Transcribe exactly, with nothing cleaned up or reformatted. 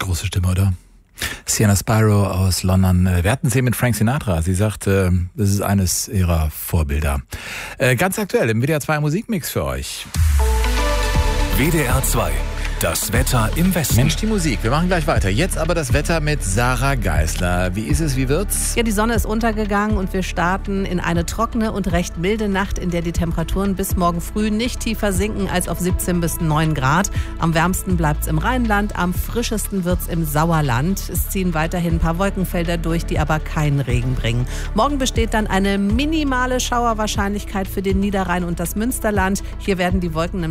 Große Stimme, oder? Sienna Spiro aus London. Wir hatten sie mit Frank Sinatra. Sie sagt, das ist eines ihrer Vorbilder. Ganz aktuell im W D R zwei Musikmix für euch. W D R zwei. Das Wetter im Westen. Mensch, die Musik. Wir machen gleich weiter. Jetzt aber das Wetter mit Sarah Geisler. Wie ist es, wie wird's? Ja, die Sonne ist untergegangen und wir starten in eine trockene und recht milde Nacht, in der die Temperaturen bis morgen früh nicht tiefer sinken als auf siebzehn bis neun Grad. Am wärmsten bleibt's im Rheinland, am frischesten wird's im Sauerland. Es ziehen weiterhin ein paar Wolkenfelder durch, die aber keinen Regen bringen. Morgen besteht dann eine minimale Schauerwahrscheinlichkeit für den Niederrhein und das Münsterland. Hier werden die Wolken